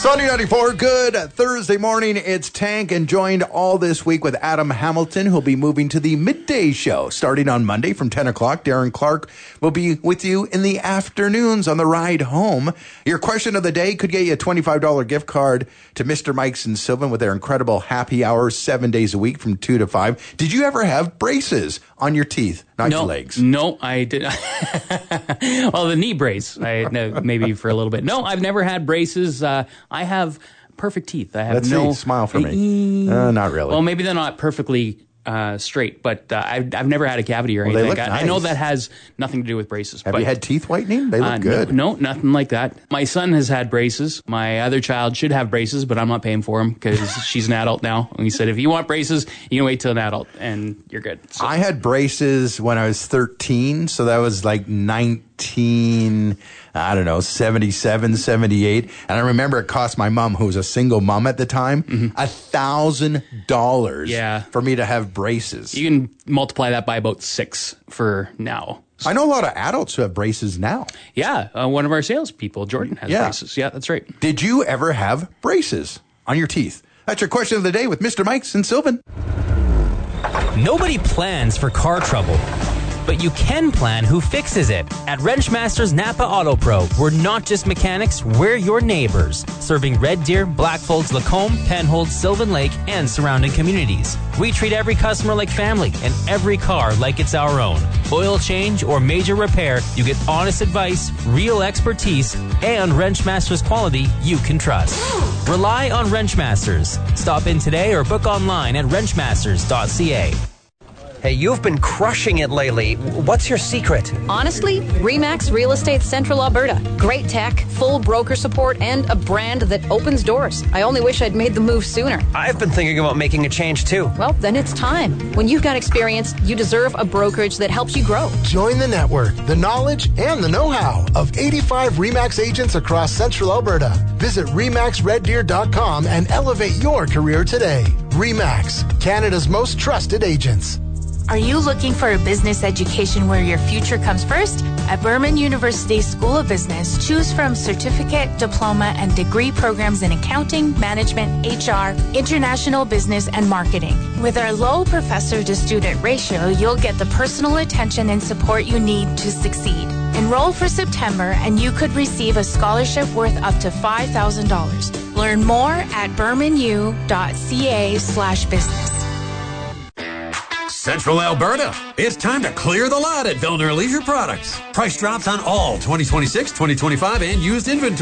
Sunny 94, good Thursday morning. It's Tank and joined all this week with Adam Hamilton, who'll be moving to the midday show starting on Monday from 10 o'clock. Darren Clark will be with you in the afternoons on the ride home. Your question of the day could get you a $25 gift card to Mr. Mike's in Sylvan with their incredible happy hour 7 days a week from 2 to 5. Did you ever have braces on your teeth, not your legs? No, I did. Well, the knee brace, maybe for a little bit. No, I've never had braces. I have perfect teeth. I have Let's see, smile for me. Not really. Well, maybe they're not perfectly straight, but I've never had a cavity or anything. They look nice. I know that has nothing to do with braces. Have you had teeth whitening? They look good. No, nothing like that. My son has had braces. My other child should have braces, but I'm not paying for them because she's an adult now. And he said, if you want braces, you can wait till an adult and you're good. So. I had braces when I was 13, so that was like 77, 78. And I remember it cost my mom, who was a single mom at the time, $1,000 for me to have braces. You can multiply that by about 6 for now. I know a lot of adults who have braces now. Yeah, one of our salespeople, Jordan, has braces. Yeah, that's right. Did you ever have braces on your teeth? That's your question of the day with Mr. Mike's in Sylvan. Nobody plans for car trouble, but you can plan who fixes it. At Wrenchmasters Napa Auto Pro, we're not just mechanics, we're your neighbors. Serving Red Deer, Blackfolds, Lacombe, Penhold, Sylvan Lake, and surrounding communities. We treat every customer like family and every car like it's our own. Oil change or major repair, you get honest advice, real expertise, and Wrenchmasters quality you can trust. Rely on Wrenchmasters. Stop in today or book online at wrenchmasters.ca. Hey, you've been crushing it lately. What's your secret? Honestly, RE/MAX Real Estate Central Alberta. Great tech, full broker support, and a brand that opens doors. I only wish I'd made the move sooner. I've been thinking about making a change too. Well, then it's time. When you've got experience, you deserve a brokerage that helps you grow. Join the network, the knowledge, and the know-how of 85 RE/MAX agents across Central Alberta. Visit RE/MAXRedDeer.com and elevate your career today. RE/MAX, Canada's most trusted agents. Are you looking for a business education where your future comes first? At Burman University School of Business, choose from certificate, diploma, and degree programs in accounting, management, HR, international business, and marketing. With our low professor-to-student ratio, you'll get the personal attention and support you need to succeed. Enroll for September, and you could receive a scholarship worth up to $5,000. Learn more at burmanu.ca/business. Central Alberta. It's time to clear the lot at Vildner Leisure Products. Price drops on all 2026, 2025, and used inventory.